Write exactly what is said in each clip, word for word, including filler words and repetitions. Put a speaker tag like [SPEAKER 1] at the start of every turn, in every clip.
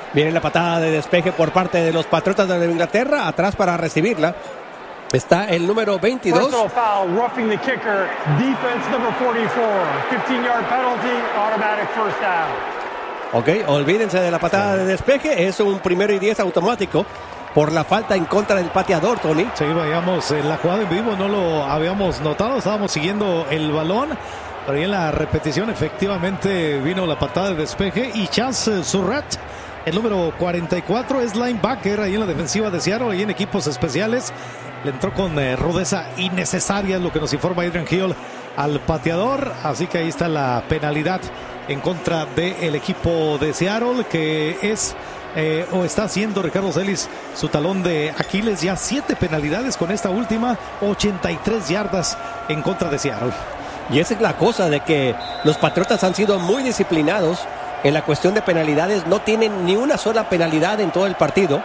[SPEAKER 1] Viene la patada de despeje por parte de los Patriotas de Nueva Inglaterra. Atrás para recibirla está el número veintidós.
[SPEAKER 2] Personal foul, roughing the kicker, defense number forty-four, fifteen yard penalty, automatic first down.
[SPEAKER 1] Ok, olvídense de la patada de despeje, es un primero y diez automático por la falta en contra del pateador, Tony.
[SPEAKER 3] Sí, veíamos en la jugada en vivo, no lo habíamos notado, estábamos siguiendo el balón, pero ahí en la repetición efectivamente vino la patada de despeje y Chaz Surratt, el número cuarenta y cuatro, es linebacker ahí en la defensiva de Seattle, ahí en equipos especiales. Le entró con eh, rudeza innecesaria, es lo que nos informa Adrian Hill al pateador. Así que ahí está la penalidad en contra del equipo de Seattle, que es eh, o está haciendo Ricardo Celis su talón de Aquiles. Ya siete penalidades con esta última, ochenta y tres yardas en contra de Seattle.
[SPEAKER 1] Y esa es la cosa, de que los Patriotas han sido muy disciplinados en la cuestión de penalidades. No tienen ni una sola penalidad en todo el partido.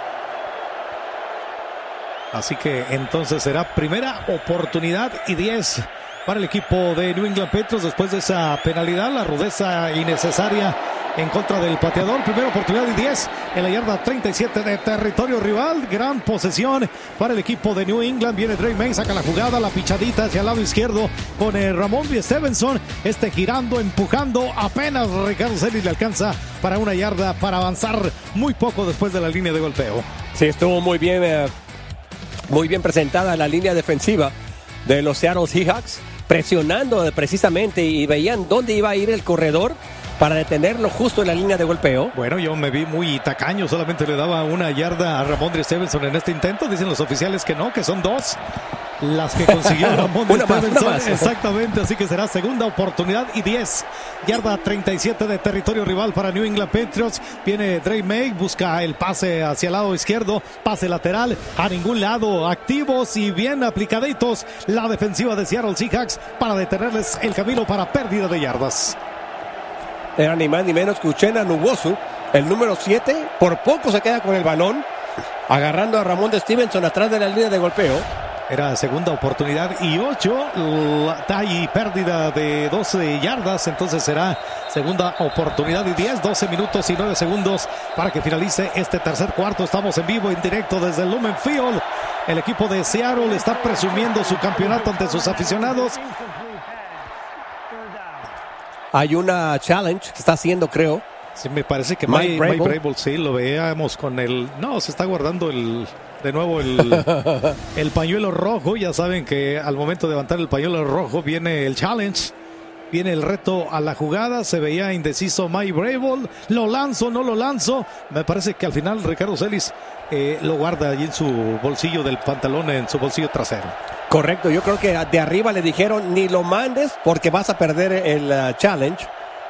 [SPEAKER 3] Así que entonces será primera oportunidad y diez para el equipo de New England Patriots después de esa penalidad, la rudeza innecesaria en contra del pateador. Primera oportunidad y diez en la yarda treinta y siete de territorio rival. Gran posesión para el equipo de New England. Viene Drake May, saca la jugada, la pichadita hacia el lado izquierdo con el Ramondre Stevenson. Este girando, empujando. Apenas Ricardo Celis le alcanza para una yarda para avanzar muy poco después de la línea de golpeo.
[SPEAKER 1] Sí, estuvo muy bien, eh, muy bien presentada la línea defensiva de los Seattle Seahawks, presionando precisamente y veían dónde iba a ir el corredor para detenerlo justo en la línea de golpeo.
[SPEAKER 3] Bueno, yo me vi muy tacaño, solamente le daba una yarda a Ramondre Stevenson en este intento. Dicen los oficiales que no, que son dos las que consiguió Ramondre Stevenson. Exactamente, así que será segunda oportunidad y diez. Yarda treinta y siete de territorio rival para New England Patriots. Viene Drake May, busca el pase hacia el lado izquierdo, pase lateral, a ningún lado, activos y bien aplicaditos la defensiva de Seattle Seahawks para detenerles el camino para pérdida de yardas.
[SPEAKER 1] Era ni más ni menos que Uchenna Nwosu, el número siete, por poco se queda con el balón, agarrando a Ramondre Stevenson atrás de la línea de golpeo.
[SPEAKER 3] Era segunda oportunidad y ocho, y pérdida de doce yardas, entonces será segunda oportunidad y diez, doce minutos y nueve segundos para que finalice este tercer cuarto. Estamos en vivo, en directo desde el Lumen Field. El equipo de Seattle está presumiendo su campeonato ante sus aficionados.
[SPEAKER 1] Hay una challenge que está haciendo, creo.
[SPEAKER 3] Sí, me parece que
[SPEAKER 1] Mike
[SPEAKER 3] Mike
[SPEAKER 1] Vrabel.
[SPEAKER 3] Vrabel, sí, lo veíamos con el... No, se está guardando el... De nuevo el, el pañuelo rojo. Ya saben que al momento de levantar el pañuelo rojo viene el challenge, viene el reto a la jugada. Se veía indeciso Mike Vrabel. Lo lanzo, no lo lanzo. Me parece que al final Ricardo Celis eh, lo guarda allí en su bolsillo del pantalón, en su bolsillo trasero.
[SPEAKER 1] Correcto, yo creo que de arriba le dijeron ni lo mandes porque vas a perder el uh, challenge.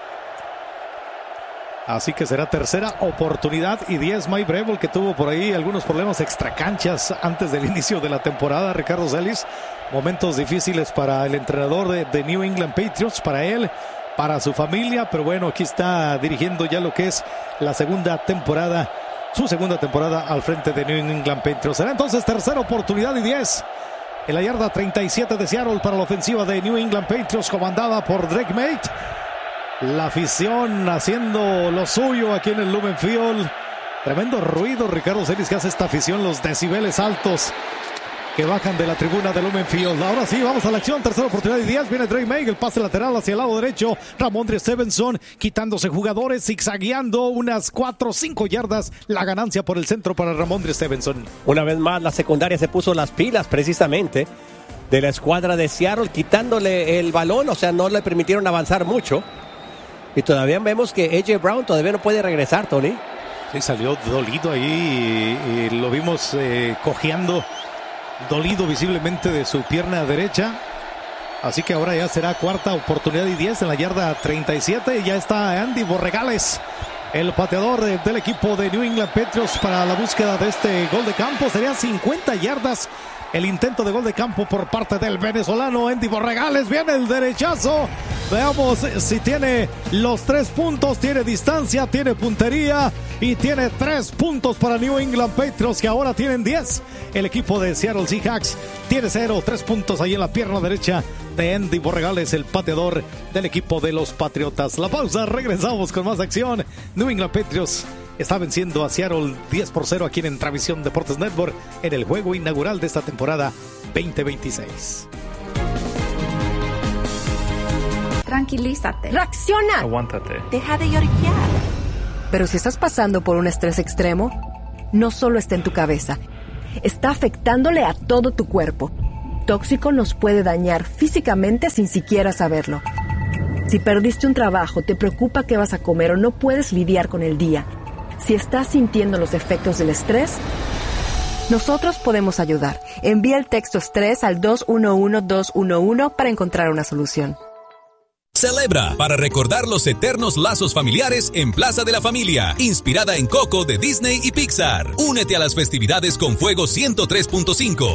[SPEAKER 3] Así que será tercera oportunidad y diez. Mike Vrabel, que tuvo por ahí algunos problemas extracanchas antes del inicio de la temporada. Ricardo Celis, momentos difíciles para el entrenador de, de New England Patriots, para él, para su familia. Pero bueno, aquí está dirigiendo ya lo que es la segunda temporada, su segunda temporada al frente de New England Patriots. Será entonces tercera oportunidad y diez. En la yarda treinta y siete de Seattle para la ofensiva de New England Patriots, comandada por Drake May. La afición haciendo lo suyo aquí en el Lumen Field. Tremendo ruido, Ricardo Celis, que hace esta afición, los decibeles altos que bajan de la tribuna del Lumen Field. Ahora sí, vamos a la acción, tercera oportunidad y diez. Viene Drake May, el pase lateral hacia el lado derecho. Ramondre Stevenson quitándose jugadores, zigzagueando unas cuatro o cinco yardas. La ganancia por el centro para Ramondre Stevenson.
[SPEAKER 1] Una vez más, la secundaria se puso las pilas precisamente de la escuadra de Seattle, quitándole el balón, o sea, no le permitieron avanzar mucho. Y todavía vemos que A J Brown todavía no puede regresar, Tony.
[SPEAKER 3] Sí, salió dolido ahí y, y lo vimos eh, cojeando, dolido visiblemente de su pierna derecha. Así que ahora ya será cuarta oportunidad y diez en la yarda treinta y siete. Y ya está Andy Borregales, el pateador de, del equipo de New England Patriots, para la búsqueda de este gol de campo. Serían cincuenta yardas. El intento de gol de campo por parte del venezolano Andy Borregales. Viene el derechazo. Veamos si tiene los tres puntos. Tiene distancia, tiene puntería y tiene tres puntos para New England Patriots, que ahora tienen diez. El equipo de Seattle Seahawks tiene cero. Tres puntos ahí en la pierna derecha de Andy Borregales, el pateador del equipo de los Patriotas. La pausa, regresamos con más acción. New England Patriots está venciendo a Seattle diez por cero aquí en Travisión Deportes Network en el juego inaugural de esta temporada veinte veintiséis.
[SPEAKER 4] Tranquilízate. Reacciona.
[SPEAKER 5] Aguántate.
[SPEAKER 4] Deja de lloriquear.
[SPEAKER 6] Pero si estás pasando por un estrés extremo, no solo está en tu cabeza, está afectándole a todo tu cuerpo. Tóxico nos puede dañar físicamente sin siquiera saberlo. Si perdiste un trabajo, te preocupa qué vas a comer o no puedes lidiar con el día. Si estás sintiendo los efectos del estrés, nosotros podemos ayudar. Envía el texto estrés al dos uno uno dos uno uno para encontrar una solución.
[SPEAKER 7] Celebra para recordar los eternos lazos familiares en Plaza de la Familia, inspirada en Coco de Disney y Pixar. Únete a las festividades con Fuego ciento tres punto cinco.